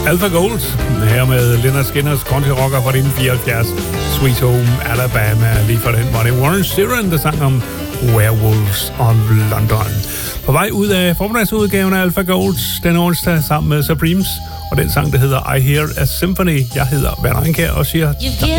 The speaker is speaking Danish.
Alpha Gold, her med Lynyrd Skynyrd's country rocker fra 1974, Sweet Home Alabama. Lige for den var det Warren Zevon, der sang om Werewolves of London. På vej ud af formiddagsudgaven af Alpha Gold den onsdag sammen med Supremes, og den sang, der hedder I Hear a Symphony. Jeg hedder Werner Ringkjær og siger